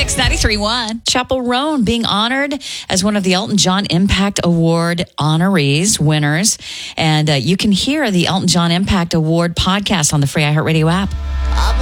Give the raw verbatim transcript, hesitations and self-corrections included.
Mix ninety-three point one. Chappell Roan being honored as one of the Elton John Impact Award honorees, winners. And uh, you can hear the Elton John Impact Award podcast on the free iHeartRadio app.